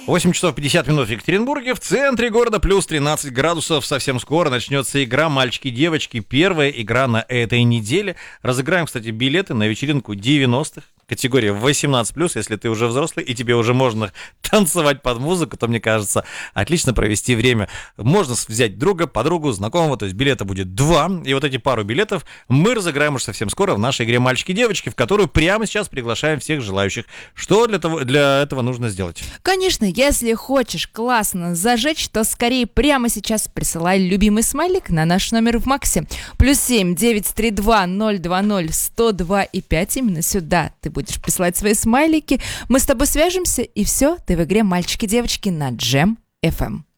8 часов 50 минут в Екатеринбурге, в центре города плюс 13 градусов. Совсем скоро начнется игра «Мальчики и девочки». Первая игра на этой неделе. Разыграем, кстати, билеты на вечеринку 90-х. Категория 18+, если ты уже взрослый и тебе уже можно танцевать под музыку, то, мне кажется, отлично провести время. Можно взять друга, подругу, знакомого, то есть билета будет 2. И вот эти пару билетов мы разыграем уже совсем скоро в нашей игре «Мальчики и девочки», в которую прямо сейчас приглашаем всех желающих. Что для этого нужно сделать? Конечно, если хочешь классно зажечь, то скорее прямо сейчас присылай любимый смайлик на наш номер в Максе. +7 932 020 102 и 5. Именно сюда ты будешь присылать свои смайлики. Мы с тобой свяжемся, и все, ты в игре «Мальчики-девочки» на Джем FM.